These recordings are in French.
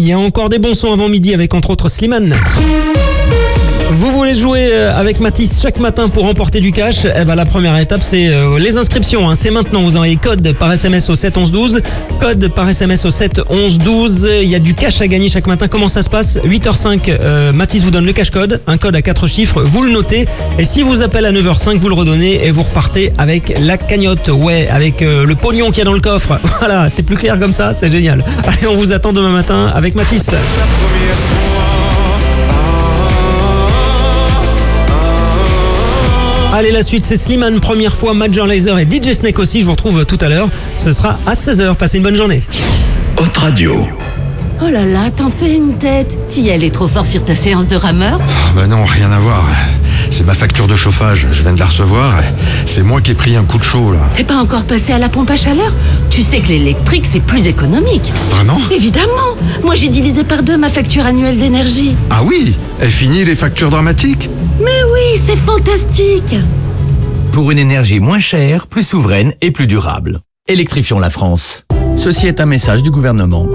y a encore des bons sons avant midi avec entre autres Slimane. Vous voulez jouer avec Mathis chaque matin pour remporter du cash? Eh ben la première étape c'est les inscriptions. C'est maintenant. Vous envoyez code par SMS au 7 11 12. Code par SMS au 7 11 12. Il y a du cash à gagner chaque matin. Comment ça se passe? 8h05. Mathis vous donne le cash code, un code à 4 chiffres. Vous le notez et si vous appelle à 9h05, vous le redonnez et vous repartez avec la cagnotte. Ouais, avec le pognon qu'il y a dans le coffre. Voilà, c'est plus clair comme ça, c'est génial. Allez, on vous attend demain matin avec Mathis. Allez, la suite, c'est Slimane, première fois, Major Lazer et DJ Snake aussi. Je vous retrouve tout à l'heure. Ce sera à 16h. Passez une bonne journée. Hot Radio. Oh là là, t'en fais une tête. T'y allais trop fort sur ta séance de rameur? Bah non, rien à voir. C'est ma facture de chauffage. Je viens de la recevoir. C'est moi qui ai pris un coup de chaud, là. T'es pas encore passé à la pompe à chaleur? Tu sais que l'électrique, c'est plus économique. Vraiment? Évidemment. Moi, j'ai divisé par 2 ma facture annuelle d'énergie. Ah oui? Est fini les factures dramatiques? Mais oui, c'est fantastique. Pour une énergie moins chère, plus souveraine et plus durable. Électrifions la France. Ceci est un message du gouvernement.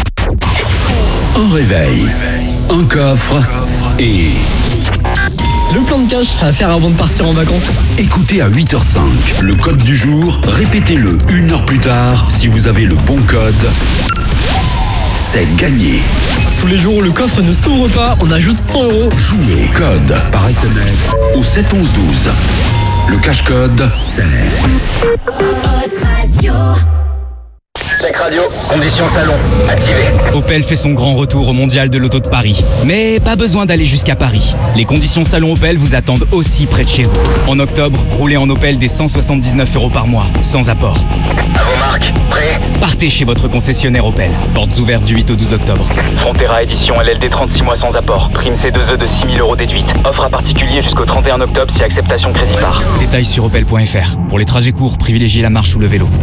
En réveil, un coffre et... Le plan de cash à faire avant de partir en vacances. Écoutez à 8h05 le code du jour, répétez-le 1 heure plus tard. Si vous avez le bon code, c'est gagné. Tous les jours, le coffre ne s'ouvre pas, on ajoute 100 €. Jouez code par SMS au 7 11 12. Le cash code, c'est... Check radio, conditions salon, activé. Opel fait son grand retour au Mondial de l'Auto de Paris. Mais pas besoin d'aller jusqu'à Paris. Les conditions salon Opel vous attendent aussi près de chez vous. En octobre, roulez en Opel des 179 € par mois, sans apport. À vos marques, prêts? Partez chez votre concessionnaire Opel. Portes ouvertes du 8 au 12 octobre. Frontera édition LLD 36 mois sans apport. Prime C2E de 6 000 € déduite. Offre à particulier jusqu'au 31 octobre si acceptation crédit par. Détails sur opel.fr. Pour les trajets courts, privilégiez la marche ou le vélo.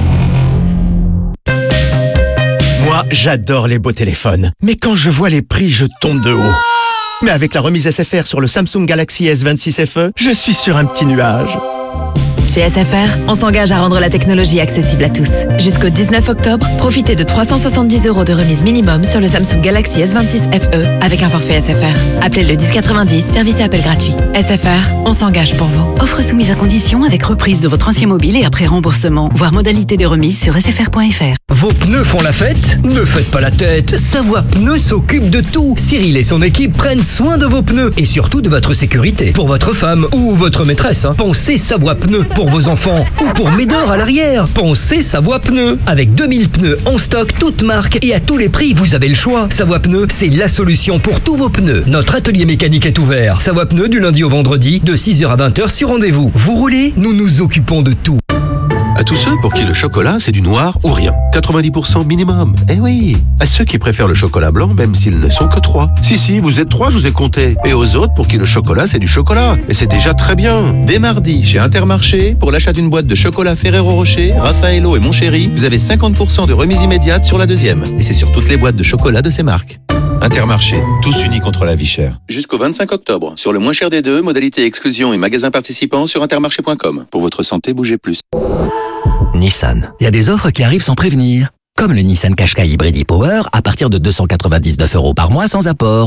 Moi, j'adore les beaux téléphones. Mais quand je vois les prix, je tombe de haut. Mais avec la remise SFR sur le Samsung Galaxy S26 FE, je suis sur un petit nuage. Chez SFR, on s'engage à rendre la technologie accessible à tous. Jusqu'au 19 octobre, profitez de 370 € de remise minimum sur le Samsung Galaxy S26 FE avec un forfait SFR. Appelez le 1090, service et appel gratuit. SFR, on s'engage pour vous. Offre soumise à condition avec reprise de votre ancien mobile et après remboursement. Voir modalité de remise sur sfr.fr. Vos pneus font la fête? Ne faites pas la tête. Savoie Pneus s'occupe de tout. Cyril et son équipe prennent soin de vos pneus et surtout de votre sécurité. Pour votre femme ou votre maîtresse, pensez Savoie Pneus. Pour vos enfants ou pour Médor à l'arrière, pensez Savoie Pneus. Avec 2000 pneus en stock, toutes marques et à tous les prix, vous avez le choix. Savoie Pneus, c'est la solution pour tous vos pneus. Notre atelier mécanique est ouvert. Savoie Pneus du lundi au vendredi de 6h à 20h sur rendez-vous. Vous roulez, nous nous occupons de tout. À tous ceux pour qui le chocolat c'est du noir ou rien. 90% minimum. Eh oui. À ceux qui préfèrent le chocolat blanc même s'ils ne sont que 3. Si, vous êtes 3, je vous ai compté. Et aux autres pour qui le chocolat c'est du chocolat. Et c'est déjà très bien. Dès mardi, chez Intermarché, pour l'achat d'une boîte de chocolat Ferrero Rocher, Raffaello et Montchéri, vous avez 50% de remise immédiate sur la deuxième. Et c'est sur toutes les boîtes de chocolat de ces marques. Intermarché, tous unis contre la vie chère. Jusqu'au 25 octobre, sur le moins cher des deux, modalité exclusion et magasin participant sur intermarché.com. Pour votre santé, bougez plus. Nissan. Il y a des offres qui arrivent sans prévenir. Comme le Nissan Qashqai Hybrid e-Power à partir de 299 € par mois sans apport.